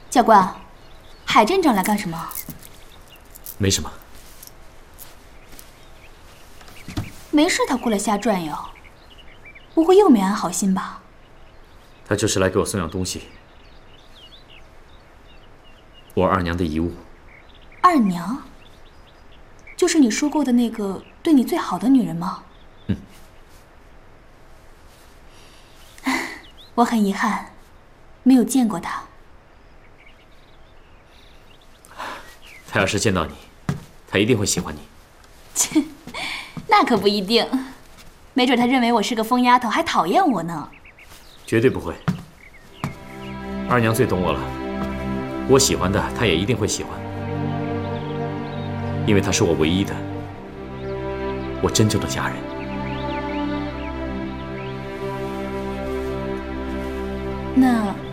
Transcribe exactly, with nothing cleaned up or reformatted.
教官，海镇长来干什么？ 没什么。 没事，他过来瞎转悠，不会又没安好心吧？ 他就是来给我送样东西，我二娘的遗物。 二娘？就是你说过的那个对你最好的女人吗？ 嗯。 我很遗憾，没有见过她。 他要是见到你，他一定会喜欢你。 切，那可不一定，没准他认为我是个疯丫头，还讨厌我呢。 绝对不会。二娘最懂我了，我喜欢的，她也一定会喜欢，因为她是我唯一的，我真正的家人。 那